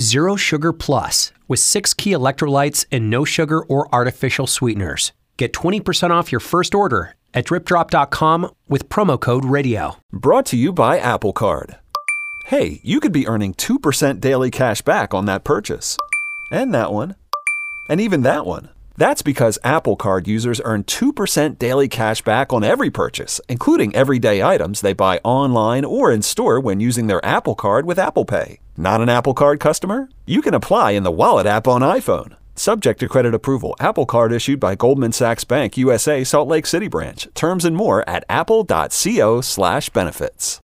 Zero Sugar Plus with 6 key electrolytes and no sugar or artificial sweeteners. Get 20% off your first order at dripdrop.com with promo code RADIO. Brought to you by Apple Card. Hey, you could be earning 2% daily cash back on that purchase. And that one. And even that one. That's because Apple Card users earn 2% daily cash back on every purchase, including everyday items they buy online or in store when using their Apple Card with Apple Pay. Not an Apple Card customer? You can apply in the Wallet app on iPhone. Subject to credit approval. Apple Card issued by Goldman Sachs Bank USA, Salt Lake City branch. Terms and more at apple.co/benefits.